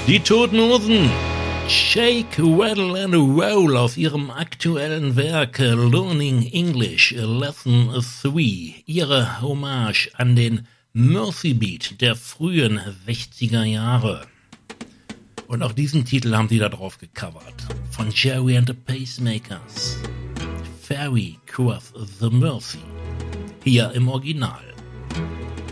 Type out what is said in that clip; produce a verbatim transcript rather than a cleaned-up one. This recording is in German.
Die Toten Hosen, Shake, Rattle and Roll auf ihrem aktuellen Werk Learning English Lesson drei, ihre Hommage an den Mercy Beat der frühen sechziger Jahre. Und auch diesen Titel haben sie da drauf gecovert, von Jerry and the Pacemakers, Ferry Cross the Mersey, hier im Original.